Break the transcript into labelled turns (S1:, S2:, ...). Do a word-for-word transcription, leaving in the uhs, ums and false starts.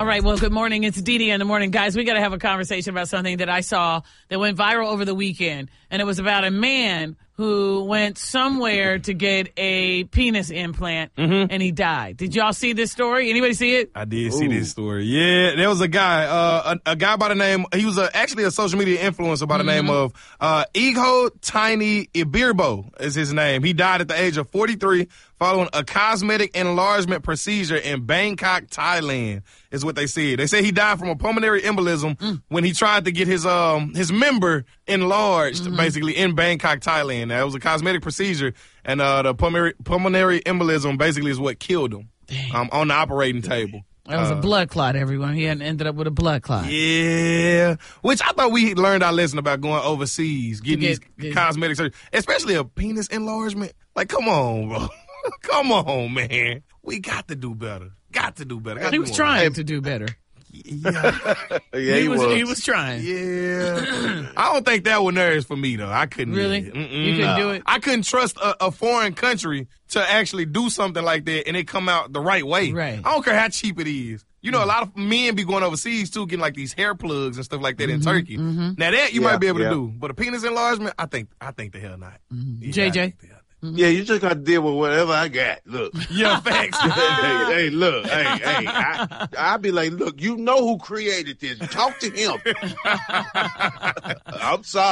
S1: All right, well, good morning. It's Dee Dee in the morning. Guys, we got to have a conversation about something that I saw that went viral over the weekend. And it was about a man who went somewhere to get a penis implant, mm-hmm. and he died. Did y'all see this story? Anybody see it?
S2: I did
S3: Ooh.
S2: see this story. Yeah, there was a guy, uh, a, a guy by the name, he was a, actually a social media influencer by the mm-hmm. name of uh, Ego Tiny Ibirbo is his name. He died at the age of forty-three following a cosmetic enlargement procedure in Bangkok, Thailand, is what they said. They say he died from a pulmonary embolism mm. when he tried to get his um his member enlarged, mm-hmm. basically, in Bangkok, Thailand. Now, it was a cosmetic procedure, and uh, the pulmonary, pulmonary embolism basically is what killed him um, on the operating table.
S1: That was uh, a blood clot, everyone. He had ended up with a blood clot.
S2: Yeah. Which I thought we learned our lesson about going overseas, getting
S1: get,
S2: these
S1: get,
S2: cosmetic surgery, especially a penis enlargement. Like, come on, bro. Come on, man. We got to do better. Got to do better. Got
S1: he
S2: to
S1: was
S2: do
S1: trying
S2: more.
S1: to do better.
S2: Yeah.
S3: yeah,
S1: he,
S3: he
S1: was,
S3: was.
S1: He was trying.
S2: Yeah. I don't think that was nerves for me, though. I couldn't.
S1: Really?
S2: Mm-mm.
S1: You couldn't do it?
S2: I couldn't trust a, a foreign country to actually do something like that and it come out the right way.
S1: Right.
S2: I don't care how cheap it is. You know, a lot of men be going overseas, too, getting like these hair plugs and stuff like that
S1: mm-hmm,
S2: in Turkey.
S1: Mm-hmm.
S2: Now, that you
S3: yeah,
S2: might be able
S3: yeah.
S2: to do. But a penis enlargement, I think I think the hell not.
S1: Mm-hmm.
S2: Yeah,
S1: J J?
S3: Mm-hmm. Yeah, you just got to deal with whatever I got. Look.
S2: Yeah, facts.
S3: hey, hey, look. Hey, hey. I, I be like, look, you know who created this. Talk to him. I'm sorry.